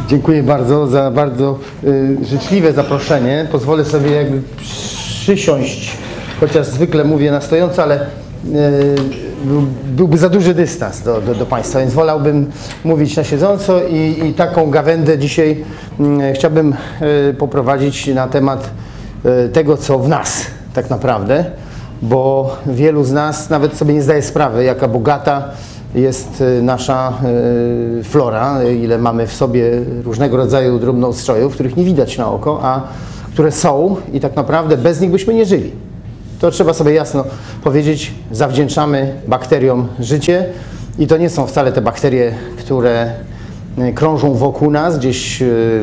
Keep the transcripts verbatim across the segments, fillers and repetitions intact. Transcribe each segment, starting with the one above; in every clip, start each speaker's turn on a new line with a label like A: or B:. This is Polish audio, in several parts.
A: Dziękuję bardzo za bardzo y, życzliwe zaproszenie. Pozwolę sobie jakby przysiąść, chociaż zwykle mówię na stojąco, ale y, był, byłby za duży dystans do, do, do Państwa, więc wolałbym mówić na siedząco i, i taką gawędę dzisiaj y, chciałbym y, poprowadzić na temat y, tego, co w nas tak naprawdę, bo wielu z nas nawet sobie nie zdaje sprawy, jaka bogata jest nasza flora, ile mamy w sobie różnego rodzaju drobnoustrojów, których nie widać na oko, a które są i tak naprawdę bez nich byśmy nie żyli. To trzeba sobie jasno powiedzieć, zawdzięczamy bakteriom życie i to nie są wcale te bakterie, które krążą wokół nas, gdzieś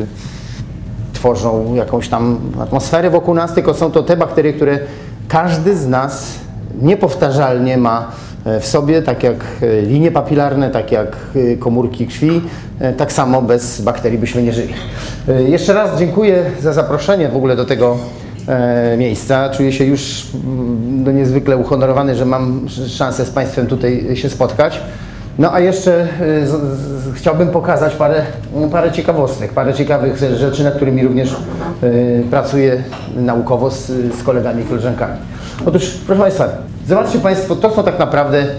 A: tworzą jakąś tam atmosferę wokół nas, tylko są to te bakterie, które każdy z nas niepowtarzalnie ma w sobie, tak jak linie papilarne, tak jak komórki krwi, tak samo bez bakterii byśmy nie żyli. Jeszcze raz dziękuję za zaproszenie w ogóle do tego miejsca. Czuję się już no, niezwykle uhonorowany, że mam szansę z Państwem tutaj się spotkać. No a jeszcze z, z, chciałbym pokazać parę, parę ciekawostek, parę ciekawych rzeczy, nad którymi również y, pracuję naukowo z, z kolegami i koleżankami. Otóż, proszę Państwa, zobaczcie Państwo, to są tak naprawdę y,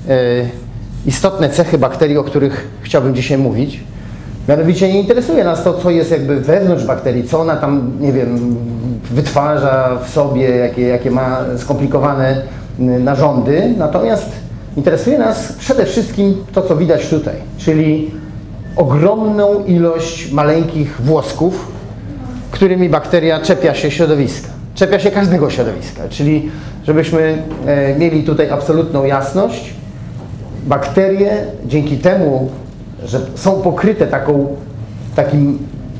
A: istotne cechy bakterii, o których chciałbym dzisiaj mówić. Mianowicie nie interesuje nas to, co jest jakby wewnątrz bakterii, co ona tam, nie wiem, wytwarza w sobie, jakie, jakie ma skomplikowane narządy, natomiast interesuje nas przede wszystkim to, co widać tutaj, czyli ogromną ilość maleńkich włosków, którymi bakteria czepia się środowiska. Czepia się każdego środowiska, czyli żebyśmy e, mieli tutaj absolutną jasność, bakterie dzięki temu, że są pokryte taką, takim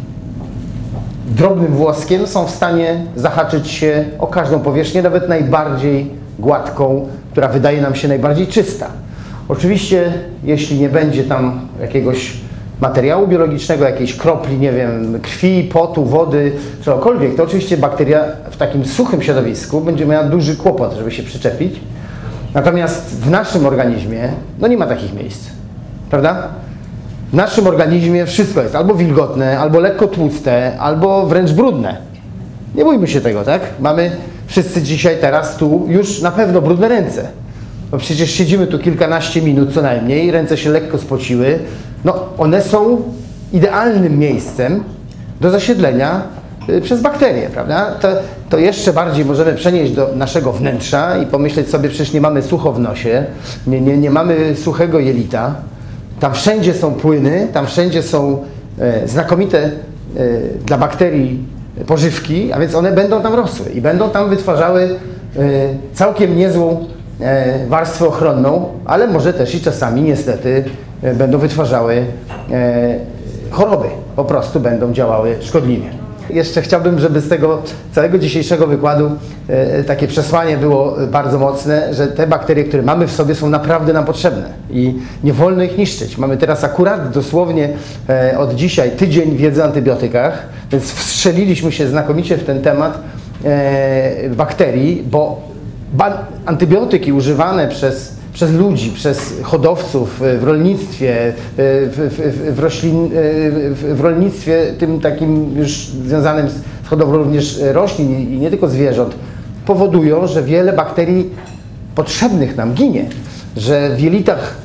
A: drobnym włoskiem, są w stanie zahaczyć się o każdą powierzchnię, nawet najbardziej gładką, która wydaje nam się najbardziej czysta. Oczywiście, jeśli nie będzie tam jakiegoś materiału biologicznego, jakiejś kropli, nie wiem, krwi, potu, wody, czegokolwiek, to oczywiście bakteria w takim suchym środowisku będzie miała duży kłopot, żeby się przyczepić. Natomiast w naszym organizmie, no nie ma takich miejsc, prawda? W naszym organizmie wszystko jest albo wilgotne, albo lekko tłuste, albo wręcz brudne. Nie bójmy się tego, tak? Mamy wszyscy dzisiaj, teraz tu już na pewno brudne ręce. Bo przecież siedzimy tu kilkanaście minut co najmniej, ręce się lekko spociły. No, one są idealnym miejscem do zasiedlenia y, przez bakterie, prawda? To, to jeszcze bardziej możemy przenieść do naszego wnętrza i pomyśleć sobie, przecież nie mamy sucho w nosie, nie, nie, nie mamy suchego jelita. Tam wszędzie są płyny, tam wszędzie są e, znakomite e, dla bakterii pożywki, a więc one będą tam rosły i będą tam wytwarzały e, całkiem niezłą e, warstwę ochronną, ale może też i czasami niestety e, będą wytwarzały e, choroby, po prostu będą działały szkodliwie. Jeszcze chciałbym, żeby z tego całego dzisiejszego wykładu e, takie przesłanie było bardzo mocne, że te bakterie, które mamy w sobie, są naprawdę nam potrzebne i nie wolno ich niszczyć. Mamy teraz akurat dosłownie e, od dzisiaj tydzień wiedzy o antybiotykach, więc wstrzeliliśmy się znakomicie w ten temat e, bakterii, bo ba antybiotyki używane przez przez ludzi, przez hodowców w rolnictwie, w, w, w, roślin, w rolnictwie tym takim już związanym z hodowlą również roślin i nie tylko zwierząt, powodują, że wiele bakterii potrzebnych nam ginie, że w jelitach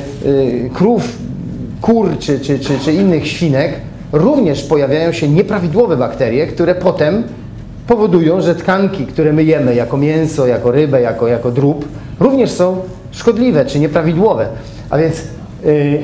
A: krów, kur czy, czy, czy, czy innych świnek również pojawiają się nieprawidłowe bakterie, które potem powodują, że tkanki, które my jemy jako mięso, jako rybę, jako, jako drób, również są szkodliwe czy nieprawidłowe. A więc yy,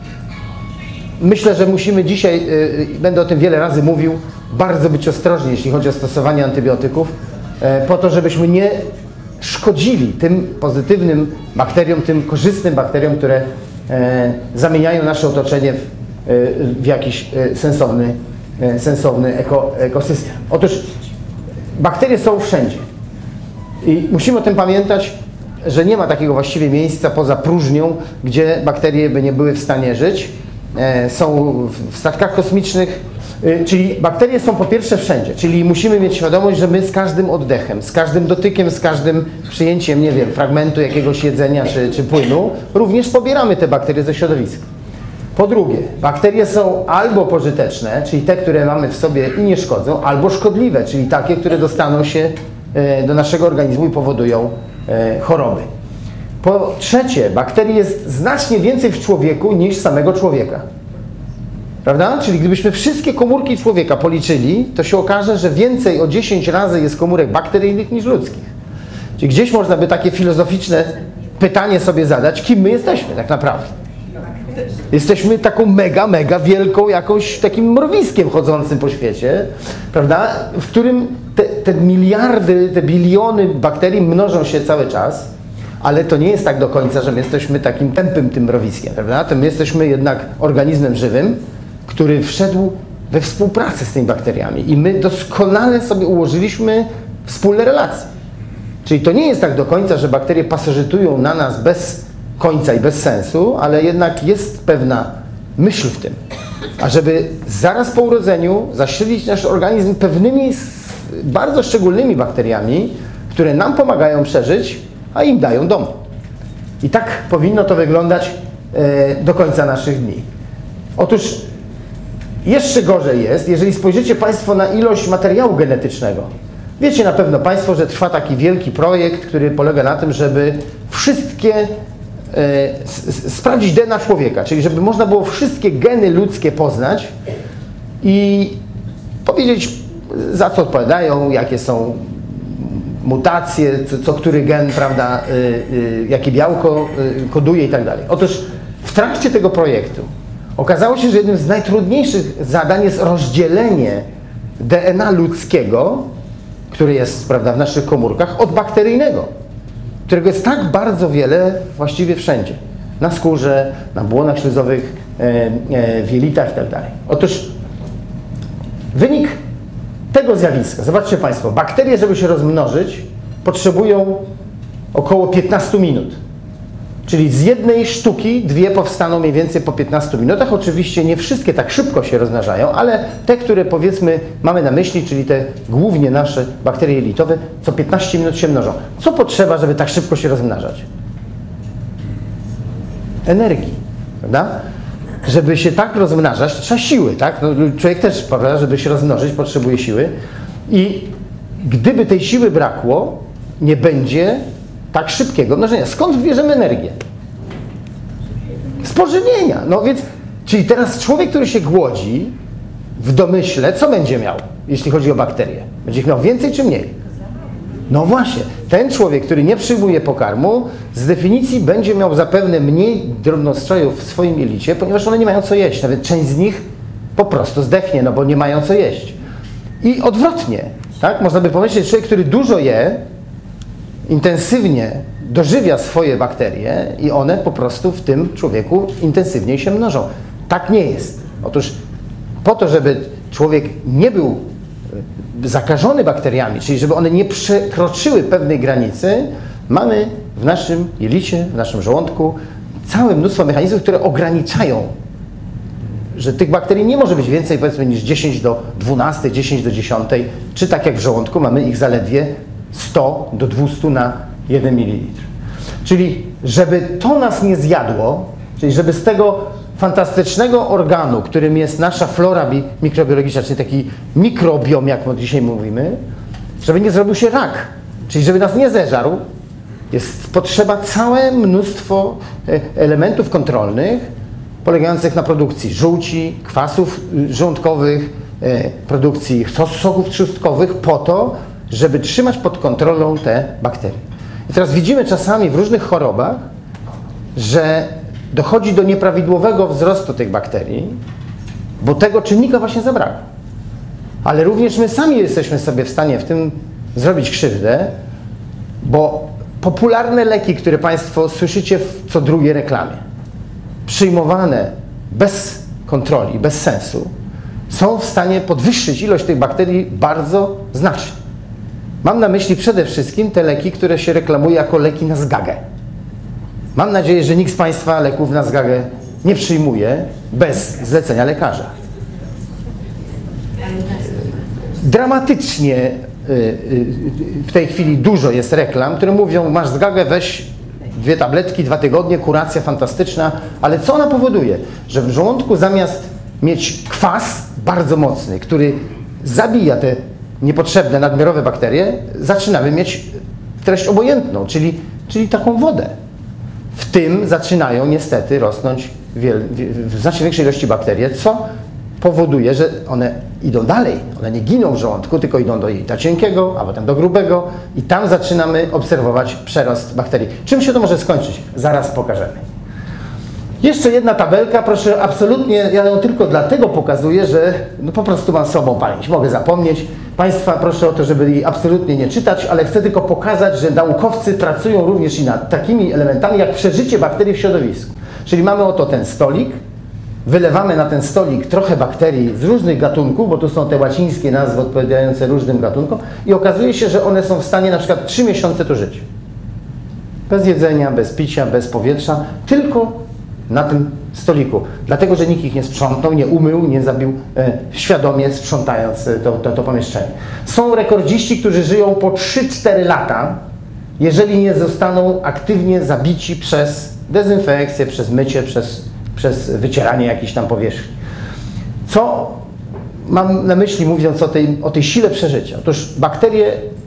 A: myślę, że musimy dzisiaj, yy, będę o tym wiele razy mówił, bardzo być ostrożni, jeśli chodzi o stosowanie antybiotyków, yy, po to, żebyśmy nie szkodzili tym pozytywnym bakteriom, tym korzystnym bakteriom, które yy, zamieniają nasze otoczenie w, yy, w jakiś yy, sensowny, yy, sensowny eko, ekosystem. Otóż bakterie są wszędzie i musimy o tym pamiętać, że nie ma takiego właściwie miejsca poza próżnią, gdzie bakterie by nie były w stanie żyć. E, są w statkach kosmicznych, e, czyli bakterie są po pierwsze wszędzie, czyli musimy mieć świadomość, że my z każdym oddechem, z każdym dotykiem, z każdym przyjęciem, nie wiem, fragmentu jakiegoś jedzenia czy, czy płynu, również pobieramy te bakterie ze środowiska. Po drugie, bakterie są albo pożyteczne, czyli te, które mamy w sobie i nie szkodzą, albo szkodliwe, czyli takie, które dostaną się do naszego organizmu i powodują choroby. Po trzecie, bakterii jest znacznie więcej w człowieku niż samego człowieka. Prawda? Czyli gdybyśmy wszystkie komórki człowieka policzyli, to się okaże, że więcej o dziesięć razy jest komórek bakteryjnych niż ludzkich. Czyli gdzieś można by takie filozoficzne pytanie sobie zadać, kim my jesteśmy tak naprawdę. Jesteśmy taką mega, mega wielką jakąś takim mrowiskiem chodzącym po świecie, prawda? W którym te, te miliardy, te biliony bakterii mnożą się cały czas, ale to nie jest tak do końca, że my jesteśmy takim tępym tym mrowiskiem, prawda? To my jesteśmy jednak organizmem żywym, który wszedł we współpracę z tymi bakteriami i my doskonale sobie ułożyliśmy wspólne relacje. Czyli to nie jest tak do końca, że bakterie pasożytują na nas bez końca i bez sensu, ale jednak jest pewna myśl w tym. A żeby zaraz po urodzeniu zasilić nasz organizm pewnymi bardzo szczególnymi bakteriami, które nam pomagają przeżyć, a im dają dom. I tak powinno to wyglądać e, do końca naszych dni. Otóż jeszcze gorzej jest, jeżeli spojrzycie Państwo na ilość materiału genetycznego. Wiecie na pewno Państwo, że trwa taki wielki projekt, który polega na tym, żeby wszystkie e, sprawdzić D N A człowieka, czyli żeby można było wszystkie geny ludzkie poznać i powiedzieć, za co odpowiadają, jakie są mutacje, co, co który gen, prawda, y, y, jakie białko y, koduje i tak dalej. Otóż w trakcie tego projektu okazało się, że jednym z najtrudniejszych zadań jest rozdzielenie D N A ludzkiego, który jest, prawda, w naszych komórkach, od bakteryjnego, którego jest tak bardzo wiele właściwie wszędzie. Na skórze, na błonach śluzowych, e, e, w jelitach i tak dalej. Otóż wynik tego zjawiska, zobaczcie Państwo, bakterie, żeby się rozmnożyć, potrzebują około piętnastu minut. Czyli z jednej sztuki dwie powstaną mniej więcej po piętnastu minutach. Oczywiście nie wszystkie tak szybko się rozmnażają, ale te, które powiedzmy mamy na myśli, czyli te głównie nasze bakterie jelitowe, co piętnaście minut się mnożą. Co potrzeba, żeby tak szybko się rozmnażać? Energii, prawda? Żeby się tak rozmnażać, trzeba siły, tak? No, człowiek też, prawda, żeby się rozmnożyć, potrzebuje siły. I gdyby tej siły brakło, nie będzie tak szybkiego mnożenia. Skąd bierzemy energię? Z pożywienia. No więc, czyli teraz człowiek, który się głodzi, w domyśle, co będzie miał, jeśli chodzi o bakterie? Będzie ich miał więcej czy mniej? No właśnie, ten człowiek, który nie przyjmuje pokarmu, z definicji będzie miał zapewne mniej drobnostrojów w swoim jelicie, ponieważ one nie mają co jeść. Nawet część z nich po prostu zdechnie, no bo nie mają co jeść. I odwrotnie, tak? Można by pomyśleć, że człowiek, który dużo je, intensywnie dożywia swoje bakterie i one po prostu w tym człowieku intensywniej się mnożą. Tak nie jest. Otóż po to, żeby człowiek nie był zakażony bakteriami, czyli żeby one nie przekroczyły pewnej granicy, mamy w naszym jelicie, w naszym żołądku całe mnóstwo mechanizmów, które ograniczają, że tych bakterii nie może być więcej, powiedzmy, niż dziesięć do dwunastu, dziesięć do dziesiątej, czy tak jak w żołądku mamy ich zaledwie sto do dwustu na jeden mililitr. Czyli żeby to nas nie zjadło, czyli żeby z tego fantastycznego organu, którym jest nasza flora mikrobiologiczna, czyli taki mikrobiom, jak my dzisiaj mówimy, żeby nie zrobił się rak, czyli żeby nas nie zeżarł, jest potrzeba całe mnóstwo elementów kontrolnych polegających na produkcji żółci, kwasów żołądkowych, produkcji soków trzustkowych po to, żeby trzymać pod kontrolą te bakterie. I teraz widzimy czasami w różnych chorobach, że dochodzi do nieprawidłowego wzrostu tych bakterii, bo tego czynnika właśnie zabrakło. Ale również my sami jesteśmy sobie w stanie w tym zrobić krzywdę, bo popularne leki, które Państwo słyszycie w co drugiej reklamie, przyjmowane bez kontroli, bez sensu, są w stanie podwyższyć ilość tych bakterii bardzo znacznie. Mam na myśli przede wszystkim te leki, które się reklamuje jako leki na zgagę. Mam nadzieję, że nikt z Państwa leków na zgagę nie przyjmuje bez zlecenia lekarza. Dramatycznie w tej chwili dużo jest reklam, które mówią, masz zgagę, weź dwie tabletki, dwa tygodnie, kuracja fantastyczna, ale co ona powoduje? Że w żołądku zamiast mieć kwas bardzo mocny, który zabija te niepotrzebne, nadmiarowe bakterie, zaczynamy mieć treść obojętną, czyli, czyli taką wodę. W tym zaczynają niestety rosnąć wiel, w znacznie większej ilości bakterie, co powoduje, że one idą dalej. One nie giną w żołądku, tylko idą do jelita cienkiego, a potem do grubego i tam zaczynamy obserwować przerost bakterii. Czym się to może skończyć? Zaraz pokażemy. Jeszcze jedna tabelka, proszę, absolutnie, ja ją tylko dlatego pokazuję, że no po prostu mam sobą pamięć, mogę zapomnieć. Państwa proszę o to, żeby jej absolutnie nie czytać, ale chcę tylko pokazać, że naukowcy pracują również i nad takimi elementami jak przeżycie bakterii w środowisku. Czyli mamy oto ten stolik, wylewamy na ten stolik trochę bakterii z różnych gatunków, bo tu są te łacińskie nazwy odpowiadające różnym gatunkom i okazuje się, że one są w stanie na przykład trzy miesiące tu żyć. Bez jedzenia, bez picia, bez powietrza, tylko na tym stoliku. Dlatego, że nikt ich nie sprzątnął, nie umył, nie zabił e, świadomie sprzątając to, to, to pomieszczenie. Są rekordziści, którzy żyją po trzy cztery lata, jeżeli nie zostaną aktywnie zabici przez dezynfekcję, przez mycie, przez, przez wycieranie jakichś tam powierzchni. Co mam na myśli, mówiąc o tej, o tej sile przeżycia? Otóż bakterie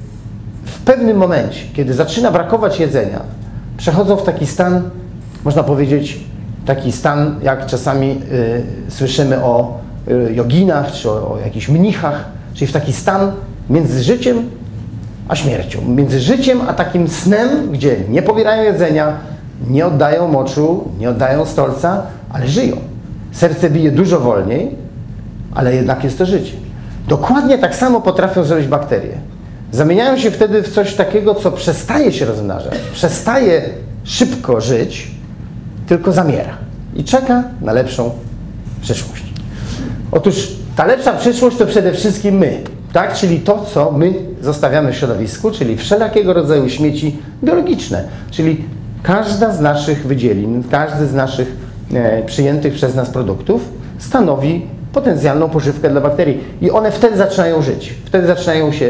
A: w pewnym momencie, kiedy zaczyna brakować jedzenia, przechodzą w taki stan, można powiedzieć, taki stan, jak czasami y, słyszymy o y, joginach, czy o, o jakichś mnichach, czyli w taki stan między życiem a śmiercią. Między życiem a takim snem, gdzie nie pobierają jedzenia, nie oddają moczu, nie oddają stolca, ale żyją. Serce bije dużo wolniej, ale jednak jest to życie. Dokładnie tak samo potrafią zrobić bakterie. Zamieniają się wtedy w coś takiego, co przestaje się rozmnażać, przestaje szybko żyć, tylko zamiera i czeka na lepszą przyszłość. Otóż ta lepsza przyszłość to przede wszystkim my, tak? Czyli to, co my zostawiamy w środowisku, czyli wszelakiego rodzaju śmieci biologiczne, czyli każda z naszych wydzielin, każdy z naszych e, przyjętych przez nas produktów stanowi potencjalną pożywkę dla bakterii i one wtedy zaczynają żyć, wtedy zaczynają się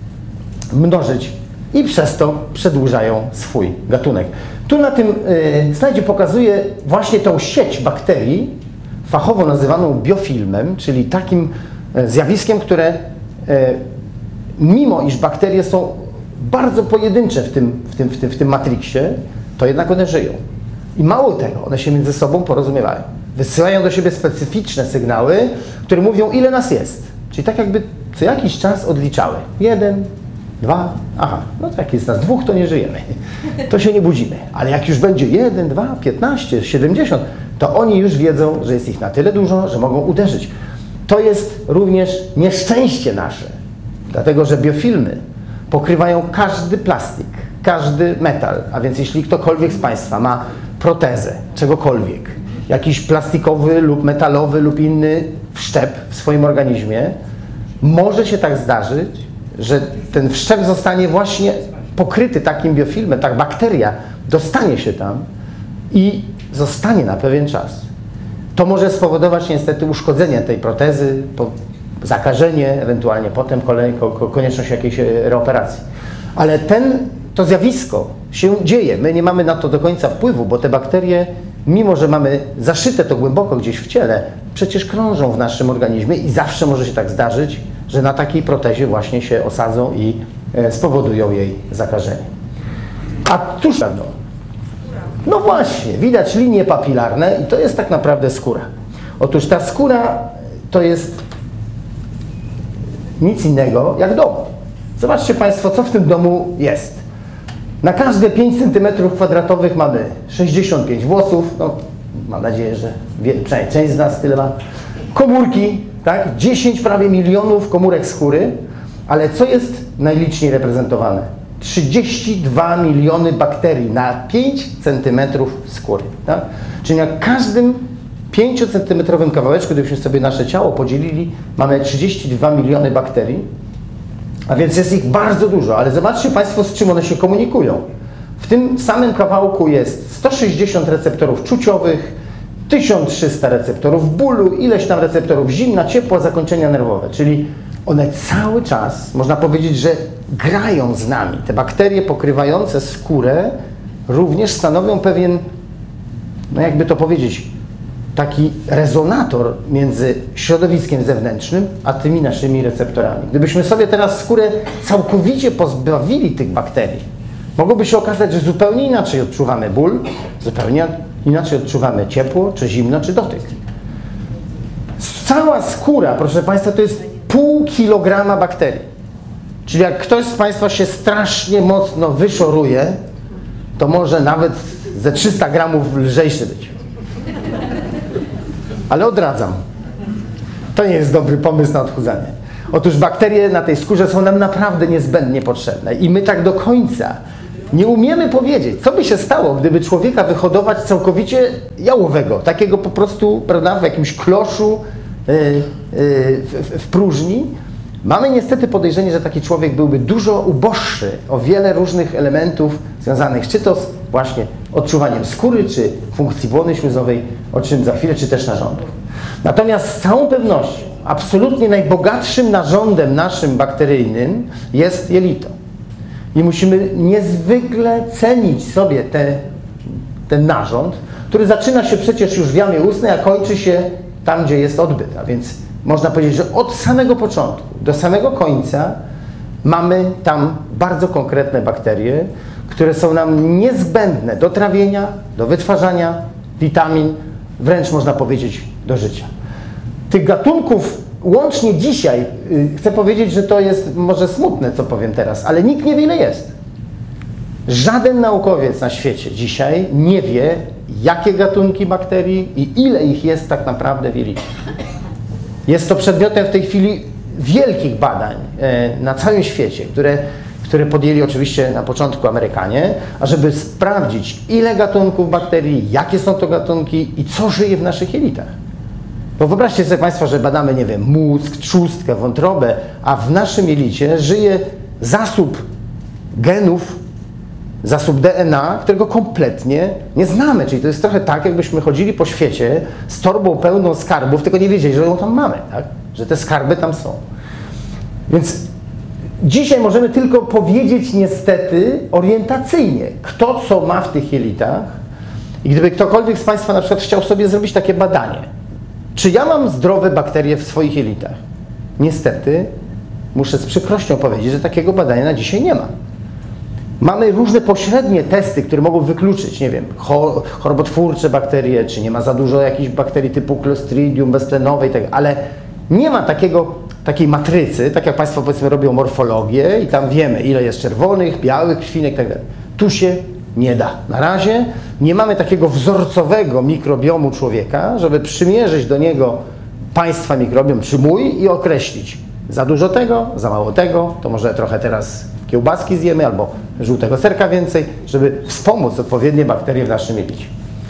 A: mnożyć i przez to przedłużają swój gatunek. Tu na tym y, slajdzie pokazuję właśnie tą sieć bakterii, fachowo nazywaną biofilmem, czyli takim y, zjawiskiem, które y, mimo iż bakterie są bardzo pojedyncze w tym, w tym, w tym, w tym matriksie, to jednak one żyją. I mało tego, one się między sobą porozumiewają. Wysyłają do siebie specyficzne sygnały, które mówią, ile nas jest. Czyli tak jakby co jakiś czas odliczały. Jeden, dwa, aha, no to jak jest nas dwóch, to nie żyjemy. To się nie budzimy. Ale jak już będzie jeden, dwa, piętnaście, siedemdziesiąt, to oni już wiedzą, że jest ich na tyle dużo, że mogą uderzyć. To jest również nieszczęście nasze. Dlatego, że biofilmy pokrywają każdy plastik, każdy metal. A więc jeśli ktokolwiek z Państwa ma protezę, czegokolwiek, jakiś plastikowy lub metalowy lub inny wszczep w swoim organizmie, może się tak zdarzyć, że ten wszczep zostanie właśnie pokryty takim biofilmem, tak bakteria dostanie się tam i zostanie na pewien czas. To może spowodować niestety uszkodzenie tej protezy, zakażenie, ewentualnie potem kolej, konieczność jakiejś reoperacji. Ale ten, to zjawisko się dzieje. My nie mamy na to do końca wpływu, bo te bakterie, mimo że mamy zaszyte to głęboko gdzieś w ciele, przecież krążą w naszym organizmie i zawsze może się tak zdarzyć, że na takiej protezie właśnie się osadzą i spowodują jej zakażenie. A tuż no, no właśnie, widać linie papilarne i to jest tak naprawdę skóra. Otóż ta skóra to jest nic innego jak dom. Zobaczcie Państwo, co w tym domu jest. Na każde pięć centymetrów kwadratowych mamy sześćdziesiąt pięć włosów, no, mam nadzieję, że wie, przynajmniej część z nas tyle ma. Komórki, tak? dziesięć prawie milionów komórek skóry, ale co jest najliczniej reprezentowane? trzydzieści dwa miliony bakterii na pięć centymetrów skóry. Tak? Czyli na każdym pięciocentymetrowym kawałeczku, gdybyśmy sobie nasze ciało podzielili, mamy trzydzieści dwa miliony bakterii, a więc jest ich bardzo dużo, ale zobaczcie Państwo, z czym one się komunikują. W tym samym kawałku jest sto sześćdziesiąt receptorów czuciowych, tysiąc trzysta receptorów bólu, ileś tam receptorów zimna, ciepła, zakończenia nerwowe, czyli one cały czas, można powiedzieć, że grają z nami. Te bakterie pokrywające skórę również stanowią pewien, no jakby to powiedzieć, taki rezonator między środowiskiem zewnętrznym, a tymi naszymi receptorami. Gdybyśmy sobie teraz skórę całkowicie pozbawili tych bakterii, mogłoby się okazać, że zupełnie inaczej odczuwamy ból, zupełnie inaczej odczuwamy ciepło, czy zimno, czy dotyk. Cała skóra, proszę Państwa, to jest pół kilograma bakterii. Czyli jak ktoś z Państwa się strasznie mocno wyszoruje, to może nawet ze trzysta gramów lżejszy być. Ale odradzam. To nie jest dobry pomysł na odchudzanie. Otóż bakterie na tej skórze są nam naprawdę niezbędnie potrzebne i my tak do końca nie umiemy powiedzieć, co by się stało, gdyby człowieka wyhodować całkowicie jałowego, takiego po prostu, prawda, w jakimś kloszu, yy, yy, w, w próżni. Mamy niestety podejrzenie, że taki człowiek byłby dużo uboższy o wiele różnych elementów związanych czy to z właśnie odczuwaniem skóry, czy funkcji błony śluzowej, o czym za chwilę, czy też narządów. Natomiast z całą pewnością absolutnie najbogatszym narządem naszym bakteryjnym jest jelito. I musimy niezwykle cenić sobie te, ten narząd, który zaczyna się przecież już w jamie ustnej, a kończy się tam, gdzie jest odbyt. A więc można powiedzieć, że od samego początku do samego końca mamy tam bardzo konkretne bakterie, które są nam niezbędne do trawienia, do wytwarzania witamin, wręcz można powiedzieć do życia. Tych gatunków łącznie dzisiaj, yy, chcę powiedzieć, że to jest może smutne, co powiem teraz, ale nikt nie wie, ile jest. Żaden naukowiec na świecie dzisiaj nie wie, jakie gatunki bakterii i ile ich jest tak naprawdę w jelicie. Jest to przedmiotem w tej chwili wielkich badań yy, na całym świecie, które, które podjęli oczywiście na początku Amerykanie, ażeby sprawdzić, ile gatunków bakterii, jakie są to gatunki i co żyje w naszych jelitach. Bo wyobraźcie sobie Państwo, że badamy, nie wiem, mózg, trzustkę, wątrobę, a w naszym jelicie żyje zasób genów, zasób D N A, którego kompletnie nie znamy. Czyli to jest trochę tak, jakbyśmy chodzili po świecie z torbą pełną skarbów, tylko nie wiedzieli, że ją tam mamy, tak? Że te skarby tam są. Więc dzisiaj możemy tylko powiedzieć niestety orientacyjnie, kto co ma w tych jelitach. I gdyby ktokolwiek z Państwa na przykład chciał sobie zrobić takie badanie, czy ja mam zdrowe bakterie w swoich jelitach? Niestety, muszę z przykrością powiedzieć, że takiego badania na dzisiaj nie ma. Mamy różne pośrednie testy, które mogą wykluczyć, nie wiem, chorobotwórcze bakterie, czy nie ma za dużo jakichś bakterii typu Clostridium beztlenowej, tak, ale nie ma takiego, takiej matrycy, tak jak Państwo powiedzmy robią morfologię i tam wiemy, ile jest czerwonych, białych krwinek i tak dalej. Tu się nie da. Na razie nie mamy takiego wzorcowego mikrobiomu człowieka, żeby przymierzyć do niego Państwa mikrobiom, czy mój, i określić za dużo tego, za mało tego, to może trochę teraz kiełbaski zjemy albo żółtego serka więcej, żeby wspomóc odpowiednie bakterie w naszym jelicie.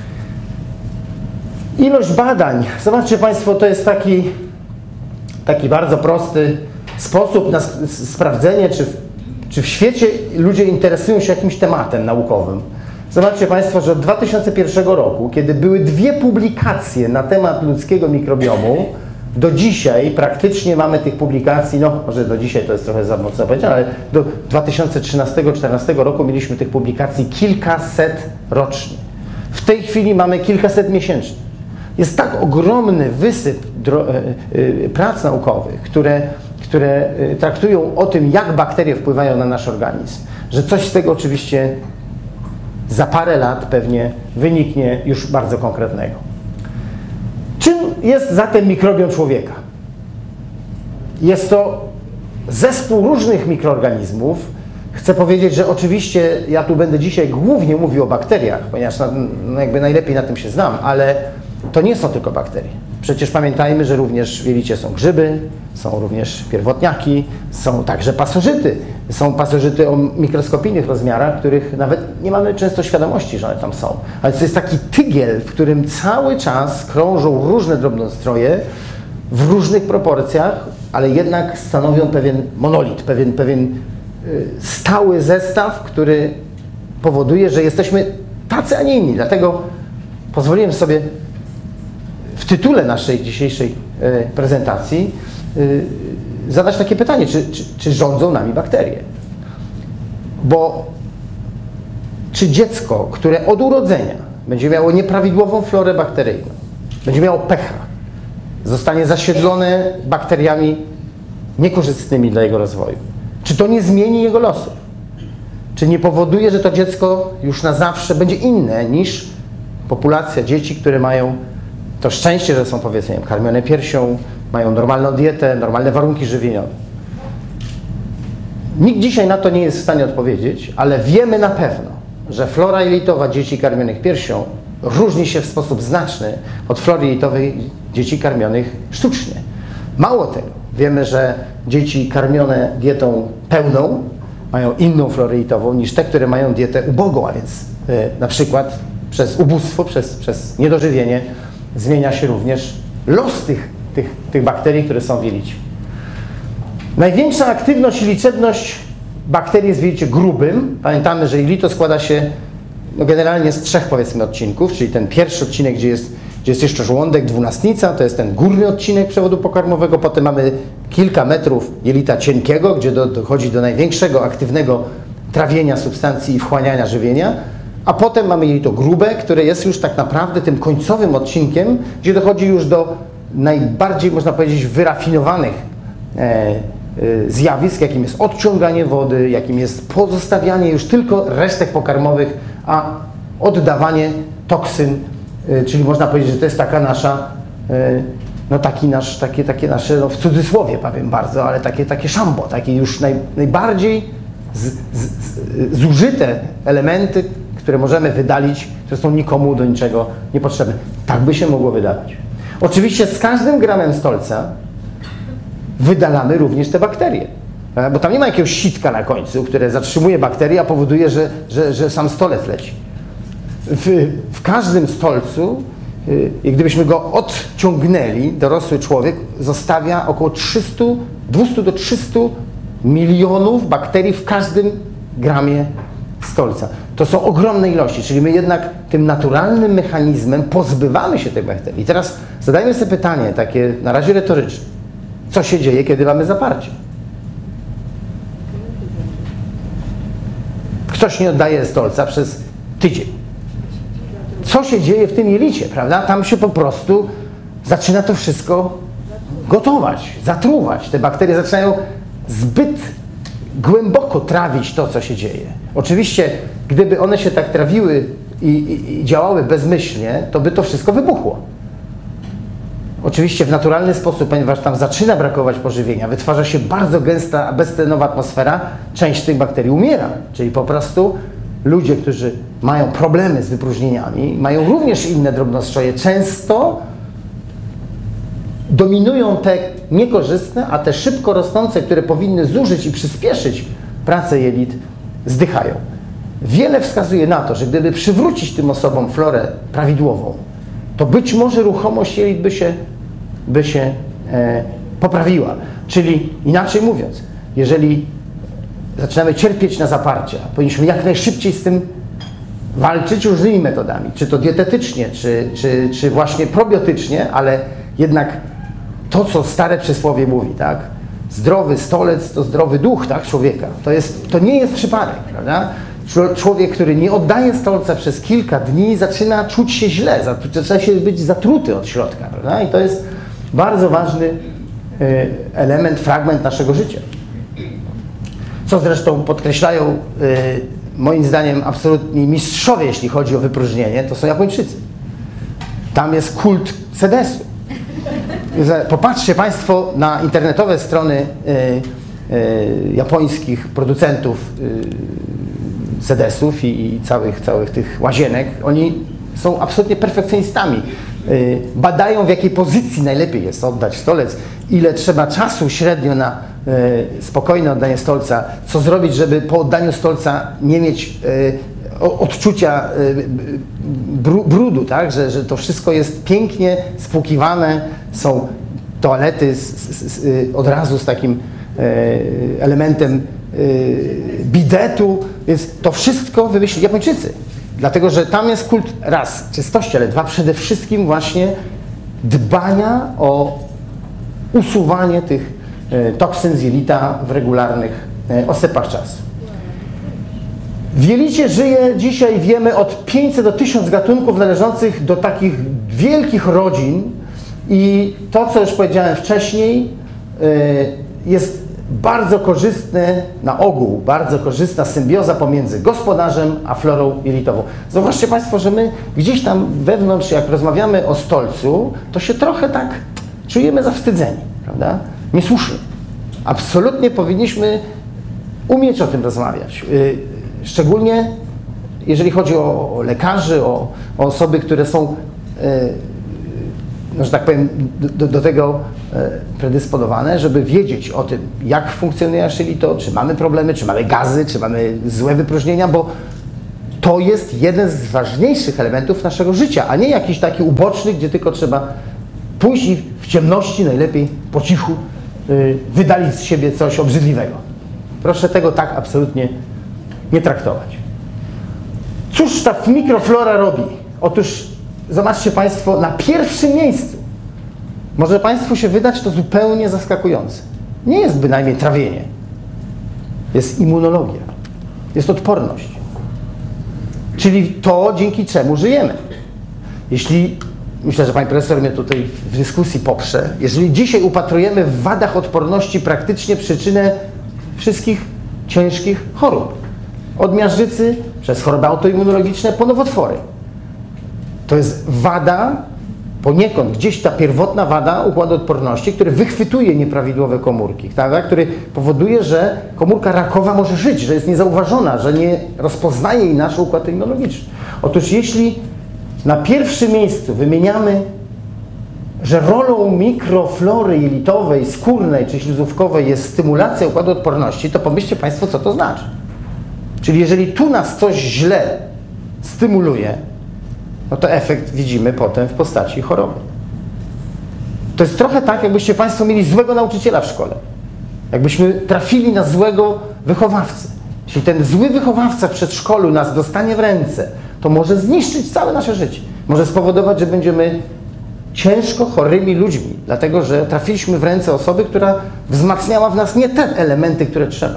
A: Ilość badań, zobaczcie Państwo, to jest taki, taki bardzo prosty sposób na sprawdzenie, czy w, czy w świecie ludzie interesują się jakimś tematem naukowym. Zobaczcie Państwo, że od dwa tysiące pierwszego roku, kiedy były dwie publikacje na temat ludzkiego mikrobiomu, do dzisiaj praktycznie mamy tych publikacji, no może do dzisiaj to jest trochę za mocno powiedziane, ale do dwa tysiące trzynastego do dwa tysiące czternastego roku mieliśmy tych publikacji kilkaset rocznie. W tej chwili mamy kilkaset miesięcznie. Jest tak ogromny wysyp prac naukowych, które, które traktują o tym, jak bakterie wpływają na nasz organizm, że coś z tego oczywiście za parę lat pewnie wyniknie już bardzo konkretnego. Czym jest zatem mikrobiom człowieka? Jest to zespół różnych mikroorganizmów. Chcę powiedzieć, że oczywiście ja tu będę dzisiaj głównie mówił o bakteriach, ponieważ no jakby najlepiej na tym się znam, ale to nie są tylko bakterie. Przecież pamiętajmy, że również w jelicie są grzyby, są również pierwotniaki, są także pasożyty. Są pasożyty o mikroskopijnych rozmiarach, których nawet nie mamy często świadomości, że one tam są. Ale to jest taki tygiel, w którym cały czas krążą różne drobnostroje w różnych proporcjach, ale jednak stanowią pewien monolit, pewien, pewien stały zestaw, który powoduje, że jesteśmy tacy, a nie inni. Dlatego pozwoliłem sobie w tytule naszej dzisiejszej prezentacji zadać takie pytanie, czy, czy, czy rządzą nami bakterie? Bo czy dziecko, które od urodzenia będzie miało nieprawidłową florę bakteryjną, będzie miało pecha, zostanie zasiedlone bakteriami niekorzystnymi dla jego rozwoju, czy to nie zmieni jego losu? Czy nie powoduje, że to dziecko już na zawsze będzie inne niż populacja dzieci, które mają to szczęście, że są, powiedzmy, karmione piersią, mają normalną dietę, normalne warunki żywieniowe? Nikt dzisiaj na to nie jest w stanie odpowiedzieć, ale wiemy na pewno, że flora jelitowa dzieci karmionych piersią różni się w sposób znaczny od flory jelitowej dzieci karmionych sztucznie. Mało tego, wiemy, że dzieci karmione dietą pełną mają inną florę jelitową niż te, które mają dietę ubogą, a więc yy, na przykład przez ubóstwo, przez, przez niedożywienie zmienia się również los tych, tych, tych bakterii, które są w jelicie. Największa aktywność i liczebność bakterii jest w jelicie grubym. Pamiętamy, że jelito składa się no generalnie z trzech, powiedzmy, odcinków, czyli ten pierwszy odcinek, gdzie jest, gdzie jest jeszcze żołądek, dwunastnica, to jest ten górny odcinek przewodu pokarmowego, potem mamy kilka metrów jelita cienkiego, gdzie do, dochodzi do największego aktywnego trawienia substancji i wchłaniania żywienia, a potem mamy jelito grube, które jest już tak naprawdę tym końcowym odcinkiem, gdzie dochodzi już do najbardziej, można powiedzieć, wyrafinowanych e, e, zjawisk, jakim jest odciąganie wody, jakim jest pozostawianie już tylko resztek pokarmowych, a oddawanie toksyn, e, czyli można powiedzieć, że to jest taka nasza, e, no taki nasz, takie, takie nasze, no w cudzysłowie powiem bardzo, ale takie, takie szambo, takie już naj, najbardziej z, z, z, zużyte elementy, które możemy wydalić, które są nikomu do niczego niepotrzebne. Tak by się mogło wydawać. Oczywiście z każdym gramem stolca wydalamy również te bakterie, bo tam nie ma jakiegoś sitka na końcu, które zatrzymuje bakterie, a powoduje, że, że, że sam stolec leci. W, w każdym stolcu, yy, gdybyśmy go odciągnęli, dorosły człowiek zostawia około trzysta, dwieście do trzystu milionów bakterii w każdym gramie stolca. To są ogromne ilości, czyli my jednak tym naturalnym mechanizmem pozbywamy się tych bakterii. I teraz zadajmy sobie pytanie, takie na razie retoryczne. Co się dzieje, kiedy mamy zaparcie? Ktoś nie oddaje stolca przez tydzień. Co się dzieje w tym jelicie, prawda? Tam się po prostu zaczyna to wszystko gotować, zatruwać. Te bakterie zaczynają zbyt głęboko trawić to, co się dzieje. Oczywiście, gdyby one się tak trawiły i, i, i działały bezmyślnie, to by to wszystko wybuchło. Oczywiście w naturalny sposób, ponieważ tam zaczyna brakować pożywienia, wytwarza się bardzo gęsta, beztlenowa atmosfera, część tych bakterii umiera. Czyli po prostu ludzie, którzy mają problemy z wypróżnieniami, mają również inne drobnostrzoje, często dominują te niekorzystne, a te szybko rosnące, które powinny zużyć i przyspieszyć pracę jelit, zdychają. Wiele wskazuje na to, że gdyby przywrócić tym osobom florę prawidłową, to być może ruchomość jelit by się, by się e, poprawiła. Czyli inaczej mówiąc, jeżeli zaczynamy cierpieć na zaparcia, powinniśmy jak najszybciej z tym walczyć różnymi metodami, czy to dietetycznie, czy, czy, czy właśnie probiotycznie, ale jednak to, co stare przysłowie mówi, tak? Zdrowy stolec to zdrowy duch, tak, człowieka. To, jest, to nie jest przypadek, prawda? Człowiek, który nie oddaje stolca przez kilka dni, zaczyna czuć się źle, zaczyna się być zatruty od środka, prawda? I to jest bardzo ważny element, fragment naszego życia. Co zresztą podkreślają, moim zdaniem, absolutni mistrzowie, jeśli chodzi o wypróżnienie, to są Japończycy. Tam jest kult sedesu. Popatrzcie Państwo na internetowe strony y, y, japońskich producentów y, sedesów i, i całych, całych tych łazienek. Oni są absolutnie perfekcjonistami. Y, badają, w jakiej pozycji najlepiej jest oddać stolec, ile trzeba czasu średnio na y, spokojne oddanie stolca, co zrobić, żeby po oddaniu stolca nie mieć y, odczucia y, brudu, tak? że, że to wszystko jest pięknie spłukiwane, są toalety z, z, z, od razu z takim y, elementem y, bidetu, więc to wszystko wymyślili Japończycy. Dlatego, że tam jest kult raz czystości, ale dwa przede wszystkim właśnie dbania o usuwanie tych y, toksyn z jelita w regularnych y, oscypach czasu. W jelicie żyje dzisiaj, wiemy, od pięćset do tysiąca gatunków należących do takich wielkich rodzin i to, co już powiedziałem wcześniej, jest bardzo korzystne, na ogół bardzo korzystna symbioza pomiędzy gospodarzem a florą jelitową. Zauważcie Państwo, że my gdzieś tam wewnątrz, jak rozmawiamy o stolcu, to się trochę tak czujemy zawstydzeni, prawda? Niesłusznie. Absolutnie powinniśmy umieć o tym rozmawiać. Szczególnie jeżeli chodzi o, o lekarzy, o, o osoby, które są, no, że tak powiem, do, do tego predysponowane, żeby wiedzieć o tym, jak funkcjonuje nasze jelito, czy mamy problemy, czy mamy gazy, czy mamy złe wypróżnienia, bo to jest jeden z ważniejszych elementów naszego życia, a nie jakiś taki uboczny, gdzie tylko trzeba pójść i w ciemności, najlepiej po cichu, yy, wydalić z siebie coś obrzydliwego. Proszę tego tak absolutnie nie traktować. Cóż ta mikroflora robi? Otóż zobaczcie Państwo, na pierwszym miejscu może Państwu się wydać to zupełnie zaskakujące. Nie jest bynajmniej trawienie. Jest immunologia. Jest odporność. Czyli to, dzięki czemu żyjemy. Jeśli, myślę, że Pani Profesor mnie tutaj w dyskusji poprze, jeżeli dzisiaj upatrujemy w wadach odporności praktycznie przyczynę wszystkich ciężkich chorób. Od miażdżycy, przez choroby autoimmunologiczne, po nowotwory. To jest wada, poniekąd gdzieś ta pierwotna wada układu odporności, który wychwytuje nieprawidłowe komórki, tak? Który powoduje, że komórka rakowa może żyć, że jest niezauważona, że nie rozpoznaje jej nasz układ immunologiczny. Otóż jeśli na pierwszym miejscu wymieniamy, że rolą mikroflory jelitowej, skórnej czy śluzówkowej jest stymulacja układu odporności, to pomyślcie Państwo, co to znaczy. Czyli jeżeli tu nas coś źle stymuluje, no to efekt widzimy potem w postaci choroby. To jest trochę tak, jakbyście Państwo mieli złego nauczyciela w szkole. Jakbyśmy trafili na złego wychowawcę. Jeśli ten zły wychowawca w przedszkolu nas dostanie w ręce, to może zniszczyć całe nasze życie. Może spowodować, że będziemy ciężko chorymi ludźmi, dlatego że trafiliśmy w ręce osoby, która wzmacniała w nas nie te elementy, które trzeba.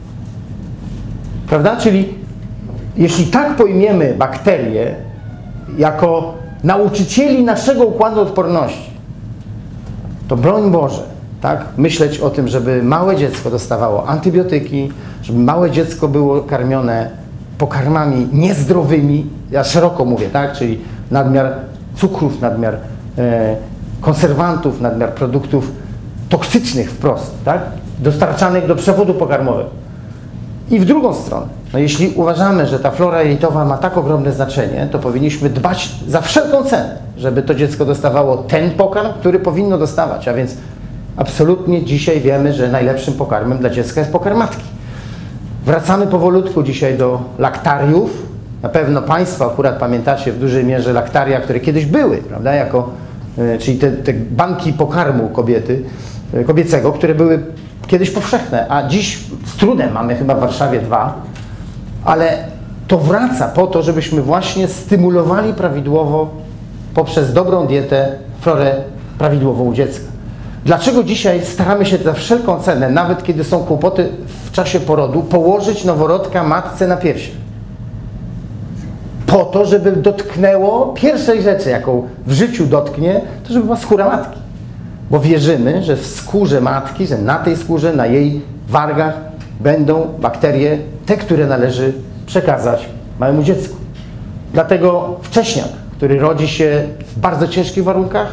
A: Prawda? Czyli jeśli tak pojmiemy bakterie jako nauczycieli naszego układu odporności, to broń Boże, tak, myśleć o tym, żeby małe dziecko dostawało antybiotyki, żeby małe dziecko było karmione pokarmami niezdrowymi, ja szeroko mówię, tak, czyli nadmiar cukrów, nadmiar e, konserwantów, nadmiar produktów toksycznych wprost, tak, dostarczanych do przewodu pokarmowego. I w drugą stronę, no jeśli uważamy, że ta flora jelitowa ma tak ogromne znaczenie, to powinniśmy dbać za wszelką cenę, żeby to dziecko dostawało ten pokarm, który powinno dostawać, a więc absolutnie dzisiaj wiemy, że najlepszym pokarmem dla dziecka jest pokarm matki. Wracamy powolutku dzisiaj do laktariów. Na pewno Państwo akurat pamiętacie w dużej mierze laktaria, które kiedyś były, prawda, jako, y, czyli te, te banki pokarmu kobiety, y, kobiecego, które były kiedyś powszechne, a dziś z trudem mamy chyba w Warszawie dwa, ale to wraca po to, żebyśmy właśnie stymulowali prawidłowo poprzez dobrą dietę florę prawidłową u dziecka. Dlaczego dzisiaj staramy się za wszelką cenę, nawet kiedy są kłopoty w czasie porodu, położyć noworodka matce na piersi? Po to, żeby dotknęło pierwszej rzeczy, jaką w życiu dotknie, to żeby była skóra matki. Bo wierzymy, że w skórze matki, że na tej skórze, na jej wargach będą bakterie, te, które należy przekazać małemu dziecku. Dlatego wcześniak, który rodzi się w bardzo ciężkich warunkach,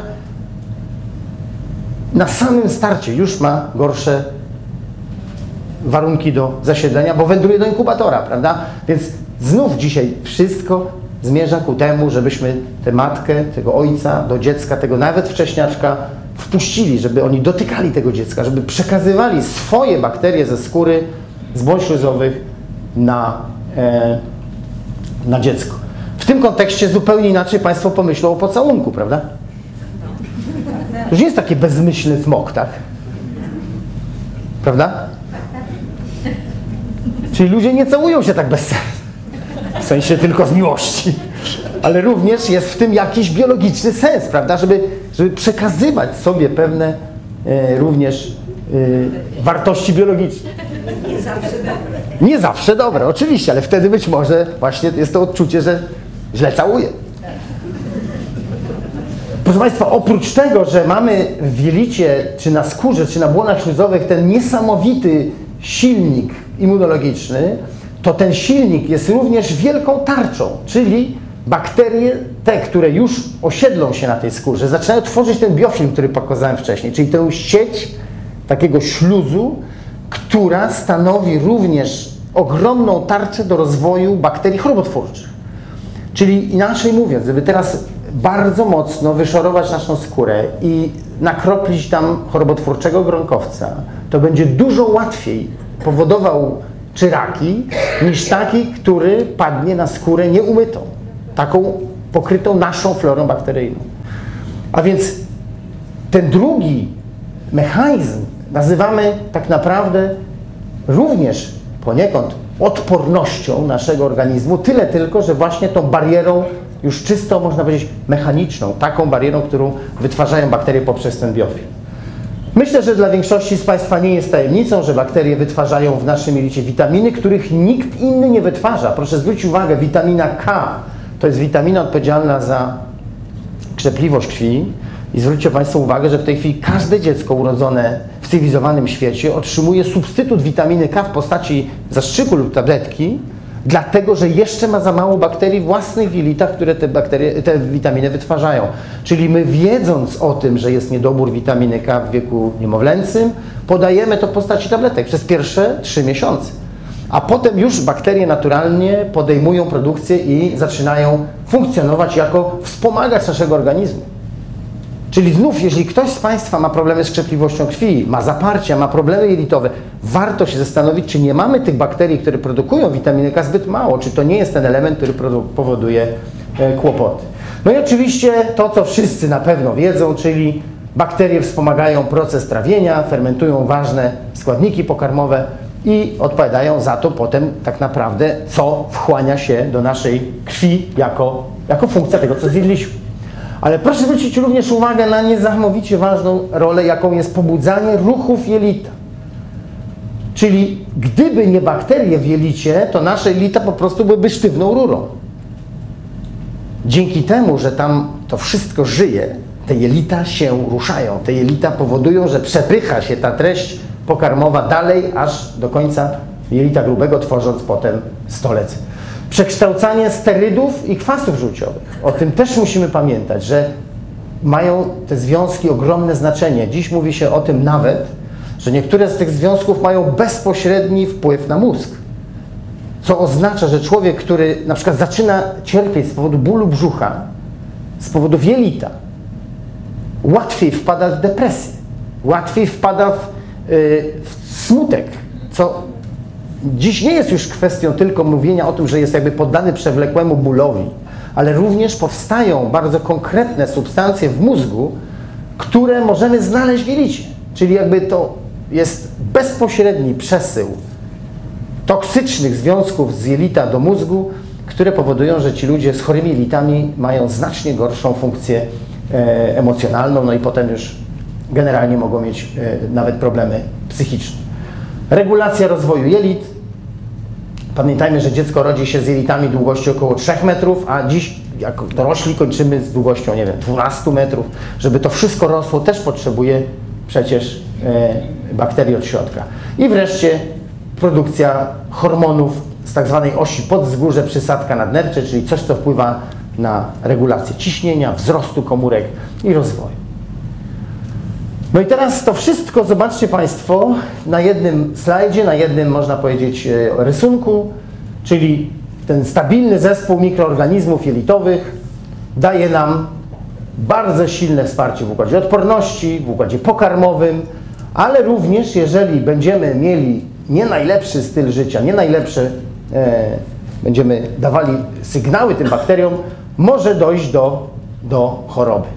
A: na samym starcie już ma gorsze warunki do zasiedlenia, bo wędruje do inkubatora, prawda? Więc znów dzisiaj wszystko zmierza ku temu, żebyśmy tę matkę, tego ojca do dziecka, tego nawet wcześniaczka wpuścili, żeby oni dotykali tego dziecka, żeby przekazywali swoje bakterie ze skóry, z błon śluzowych na, e, na dziecko. W tym kontekście zupełnie inaczej Państwo pomyślą o pocałunku, prawda? To już nie jest taki bezmyślny smok, tak? Prawda? Czyli ludzie nie całują się tak bez sensu. W sensie tylko z miłości. Ale również jest w tym jakiś biologiczny sens, prawda? Żeby, żeby przekazywać sobie pewne e, również e, wartości biologiczne.
B: zawsze dobre.
A: Nie zawsze dobre, oczywiście, ale wtedy być może właśnie jest to odczucie, że źle całuję. Proszę Państwa, oprócz tego, że mamy w jelicie, czy na skórze, czy na błonach śluzowych ten niesamowity silnik immunologiczny, to ten silnik jest również wielką tarczą, czyli bakterie, te, które już osiedlą się na tej skórze, zaczynają tworzyć ten biofilm, który pokazałem wcześniej, czyli tę sieć takiego śluzu, która stanowi również ogromną tarczę do rozwoju bakterii chorobotwórczych. Czyli inaczej mówiąc, gdyby teraz bardzo mocno wyszorować naszą skórę i nakroplić tam chorobotwórczego gronkowca, to będzie dużo łatwiej powodował czy raki, niż taki, który padnie na skórę nieumytą, taką pokrytą naszą florą bakteryjną. A więc ten drugi mechanizm nazywamy tak naprawdę również poniekąd odpornością naszego organizmu, tyle tylko, że właśnie tą barierą już czysto, można powiedzieć, mechaniczną, taką barierą, którą wytwarzają bakterie poprzez ten biofilm. Myślę, że dla większości z Państwa nie jest tajemnicą, że bakterie wytwarzają w naszym jelicie witaminy, których nikt inny nie wytwarza. Proszę zwrócić uwagę, witamina K to jest witamina odpowiedzialna za krzepliwość krwi. I zwróćcie Państwo uwagę, że w tej chwili każde dziecko urodzone w cywilizowanym świecie otrzymuje substytut witaminy K w postaci zastrzyku lub tabletki, dlatego że jeszcze ma za mało bakterii własnych w jelitach, które te, bakterie, te witaminy wytwarzają. Czyli my, wiedząc o tym, że jest niedobór witaminy K w wieku niemowlęcym, podajemy to w postaci tabletek przez pierwsze trzy miesiące. A potem już bakterie naturalnie podejmują produkcję i zaczynają funkcjonować jako wspomagacz naszego organizmu. Czyli znów, jeżeli ktoś z Państwa ma problemy z krzepliwością krwi, ma zaparcia, ma problemy jelitowe, warto się zastanowić, czy nie mamy tych bakterii, które produkują witaminę K zbyt mało, czy to nie jest ten element, który powoduje kłopoty. No i oczywiście to, co wszyscy na pewno wiedzą, czyli bakterie wspomagają proces trawienia, fermentują ważne składniki pokarmowe i odpowiadają za to potem tak naprawdę, co wchłania się do naszej krwi jako, jako funkcja tego, co zjedliśmy. Ale proszę zwrócić również uwagę na niesamowicie ważną rolę, jaką jest pobudzanie ruchów jelita. Czyli gdyby nie bakterie w jelicie, to nasze jelita po prostu byłyby sztywną rurą. Dzięki temu, że tam to wszystko żyje, te jelita się ruszają. Te jelita powodują, że przepycha się ta treść pokarmowa dalej, aż do końca jelita grubego, tworząc potem stolec. Przekształcanie sterydów i kwasów żółciowych. O tym też musimy pamiętać, że mają te związki ogromne znaczenie. Dziś mówi się o tym nawet, że niektóre z tych związków mają bezpośredni wpływ na mózg. Co oznacza, że człowiek, który na przykład zaczyna cierpieć z powodu bólu brzucha, z powodu jelita, łatwiej wpada w depresję, łatwiej wpada w, yy, w smutek, co dziś nie jest już kwestią tylko mówienia o tym, że jest jakby poddany przewlekłemu bólowi, ale również powstają bardzo konkretne substancje w mózgu, które możemy znaleźć w jelicie. Czyli jakby to jest bezpośredni przesył toksycznych związków z jelita do mózgu, które powodują, że ci ludzie z chorymi jelitami mają znacznie gorszą funkcję e, emocjonalną, no i potem już generalnie mogą mieć e, nawet problemy psychiczne. Regulacja rozwoju jelit. Pamiętajmy, że dziecko rodzi się z jelitami długości około trzech metrów, a dziś jako dorośli kończymy z długością, nie wiem, dwunastu metrów. Żeby to wszystko rosło, też potrzebuje przecież e, bakterii od środka. I wreszcie produkcja hormonów z tak zwanej osi podzgórze, przysadka nadnercze, czyli coś, co wpływa na regulację ciśnienia, wzrostu komórek i rozwoju. No i teraz to wszystko, zobaczcie Państwo, na jednym slajdzie, na jednym, można powiedzieć, rysunku, czyli ten stabilny zespół mikroorganizmów jelitowych daje nam bardzo silne wsparcie w układzie odporności, w układzie pokarmowym, ale również jeżeli będziemy mieli nie najlepszy styl życia, nie najlepsze, e, będziemy dawali sygnały tym bakteriom, może dojść do, do choroby.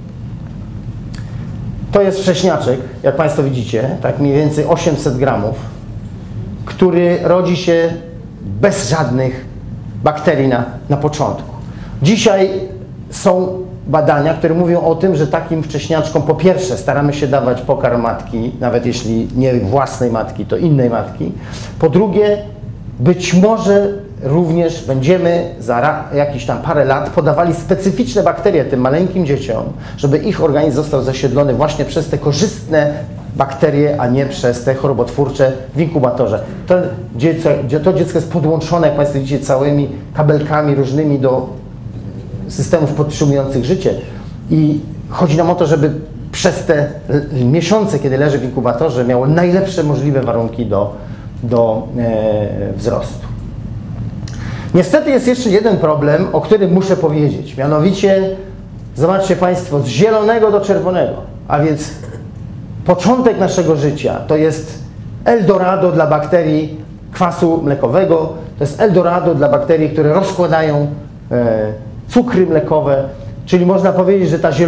A: To jest wcześniaczek, jak Państwo widzicie, tak mniej więcej osiemset gramów, który rodzi się bez żadnych bakterii na, na początku. Dzisiaj są badania, które mówią o tym, że takim wcześniaczkom po pierwsze staramy się dawać pokarm matki, nawet jeśli nie własnej matki, to innej matki. Po drugie, być może również będziemy za jakieś tam parę lat podawali specyficzne bakterie tym maleńkim dzieciom, żeby ich organizm został zasiedlony właśnie przez te korzystne bakterie, a nie przez te chorobotwórcze w inkubatorze. To dziecko, to dziecko jest podłączone, jak Państwo widzicie, całymi kabelkami różnymi do systemów podtrzymujących życie i chodzi nam o to, żeby przez te miesiące, kiedy leży w inkubatorze, miało najlepsze możliwe warunki do, do e, wzrostu. Niestety jest jeszcze jeden problem, o którym muszę powiedzieć. Mianowicie, zobaczcie Państwo, z zielonego do czerwonego, a więc początek naszego życia to jest Eldorado dla bakterii kwasu mlekowego, to jest Eldorado dla bakterii, które rozkładają e, cukry mlekowe, czyli można powiedzieć, że ta zielona